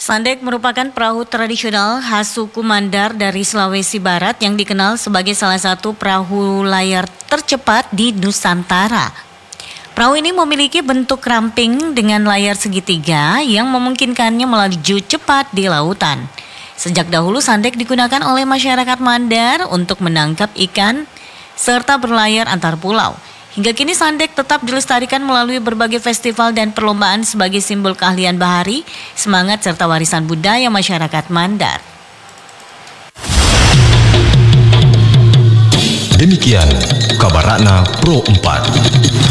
Sandek merupakan perahu tradisional khas suku Mandar dari Sulawesi Barat yang dikenal sebagai salah satu perahu layar tercepat di Nusantara. Perahu ini memiliki bentuk ramping dengan layar segitiga yang memungkinkannya melaju cepat di lautan. Sejak dahulu Sandek digunakan oleh masyarakat Mandar untuk menangkap ikan serta berlayar antar pulau. Hingga kini Sandek tetap dilestarikan melalui berbagai festival dan perlombaan sebagai simbol keahlian bahari, semangat serta warisan budaya masyarakat Mandar. Demikian kabar Ratna Pro 4.